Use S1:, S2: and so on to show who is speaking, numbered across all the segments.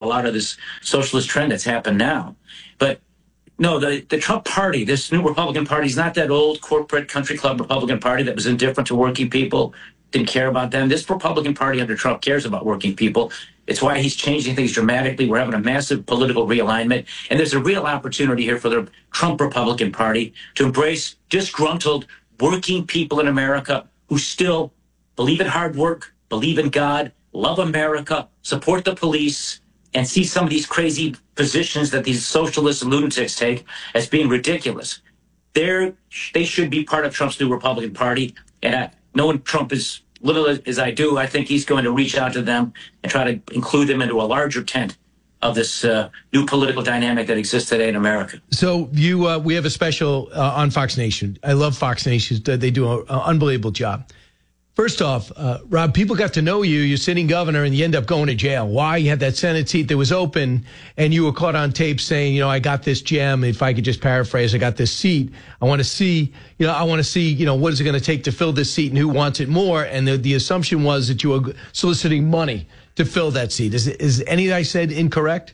S1: lot of this socialist trend that's happened now. But no, the Trump party, this new Republican party, is not that old corporate country club Republican party that was indifferent to working people, didn't care about them. This Republican party under Trump cares about working people. It's why he's changing things dramatically. We're having a massive political realignment. And there's a real opportunity here for the Trump Republican Party to embrace disgruntled working people in America who still believe in hard work, believe in God, love America, support the police, and see some of these crazy positions that these socialist lunatics take as being ridiculous. They should be part of Trump's new Republican Party. And knowing Trump as little as I do, I think he's going to reach out to them and try to include them into a larger tent of this new political dynamic that exists today in America.
S2: So we have a special on Fox Nation. I love Fox Nation. They do an unbelievable job. First off, Rob, people got to know you. You're sitting governor and you end up going to jail. Why? You had that Senate seat that was open and you were caught on tape saying, I got this gem. If I could just paraphrase, I got this seat. I want to see, what is it going to take to fill this seat and who wants it more? And the assumption was that you were soliciting money to fill that seat. Is any that I said incorrect?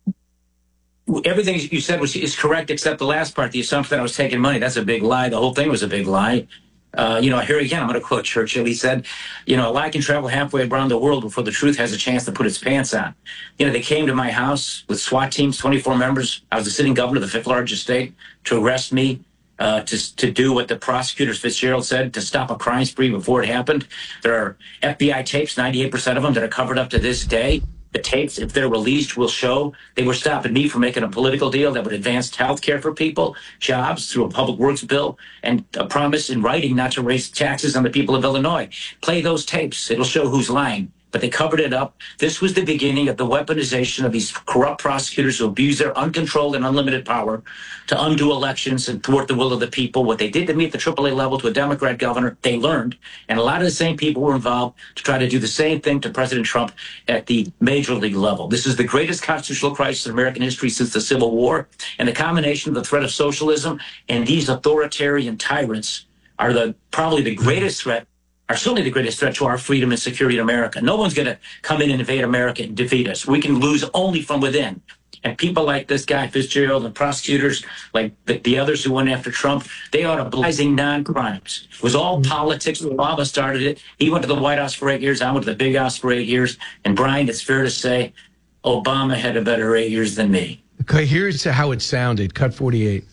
S1: Everything you said is correct except the last part, the assumption that I was taking money. That's a big lie. The whole thing was a big lie. Here again, I'm going to quote Churchill. He said, a lie can travel halfway around the world before the truth has a chance to put its pants on. They came to my house with SWAT teams, 24 members. I was the sitting governor of the fifth largest state, to arrest me, to do what the prosecutors Fitzgerald said, to stop a crime spree before it happened. There are FBI tapes, 98% of them, that are covered up to this day. The tapes, if they're released, will show they were stopping me from making a political deal that would advance health care for people, jobs through a public works bill, and a promise in writing not to raise taxes on the people of Illinois. Play those tapes. It'll show who's lying. But they covered it up. This was the beginning of the weaponization of these corrupt prosecutors who abuse their uncontrolled and unlimited power to undo elections and thwart the will of the people. What they did to me at the AAA level to a Democrat governor, they learned. And a lot of the same people were involved to try to do the same thing to President Trump at the major league level. This is the greatest constitutional crisis in American history since the Civil War. And the combination of the threat of socialism and these authoritarian tyrants are probably the greatest threat, are certainly the greatest threat to our freedom and security in America. No one's going to come in and invade America and defeat us. We can lose only from within. And people like this guy, Fitzgerald, and prosecutors like the others who went after Trump, they are blazing non-crimes. It was all politics. Obama started it. He went to the White House for 8 years. I went to the Big House for 8 years. And Brian, it's fair to say, Obama had a better 8 years than me.
S2: Okay, here's how it sounded. Cut 48.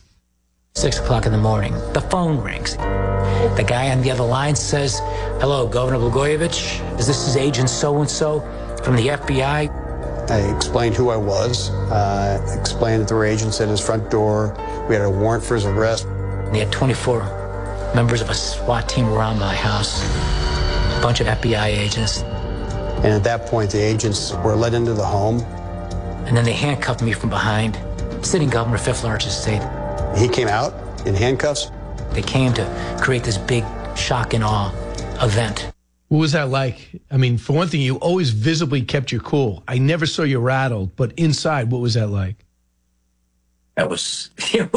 S3: 6 o'clock in the morning. The phone rings. The guy on the other line says, "Hello, Governor Blagojevich. Is this Agent so-and-so from the FBI?"
S4: I explained who I was, explained that there were agents at his front door. We had a warrant for his arrest.
S3: They had 24 members of a SWAT team around my house, a bunch of FBI agents.
S4: And at that point, the agents were led into the home.
S3: And then they handcuffed me from behind, sitting governor of fifth largest state.
S4: He came out in handcuffs.
S3: They came to create this big shock and awe event.
S2: What was that like? I mean, for one thing, you always visibly kept your cool. I never saw you rattled, but inside, what was that like?
S1: It was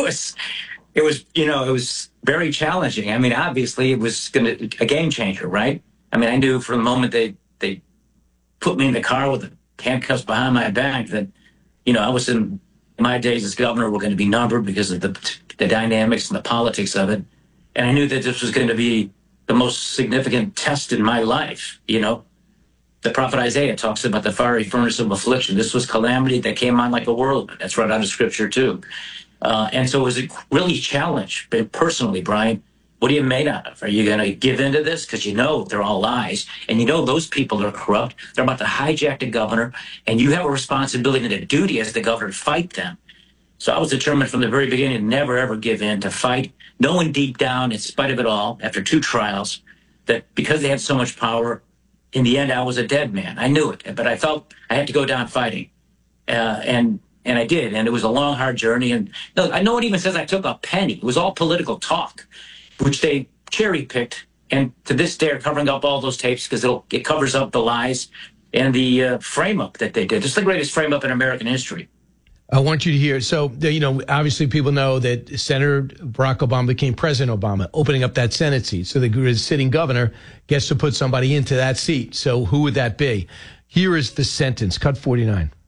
S1: very challenging. I mean, obviously, it was a game changer, right? I mean, I knew from the moment they put me in the car with the handcuffs behind my back that, I was in my days as governor were going to be numbered because of the dynamics and the politics of it. And I knew that this was going to be the most significant test in my life. The prophet Isaiah talks about the fiery furnace of affliction. This was calamity that came on like a whirlwind. That's right out of scripture too. And so it was a really challenge, personally, Brian. What are you made out of? Are you going to give into this? Because they're all lies. And those people are corrupt. They're about to hijack the governor. And you have a responsibility and a duty as the governor to fight them. So I was determined from the very beginning to never, ever give in, to fight, knowing deep down, in spite of it all, after 2 trials, that because they had so much power, in the end, I was a dead man. I knew it, but I felt I had to go down fighting. And I did, and it was a long, hard journey. And no one even says I took a penny. It was all political talk, which they cherry-picked, and to this day are covering up all those tapes because it covers up the lies and the frame-up that they did. It's the greatest frame-up in American history.
S2: I want you to hear. So, obviously people know that Senator Barack Obama became President Obama, opening up that Senate seat. So the sitting governor gets to put somebody into that seat. So who would that be? Here is the sentence, cut 49.